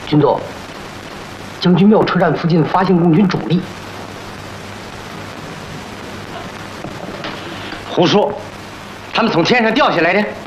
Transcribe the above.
军总，将军庙车站附近发现共军主力。 胡说，他们从天上掉下来的。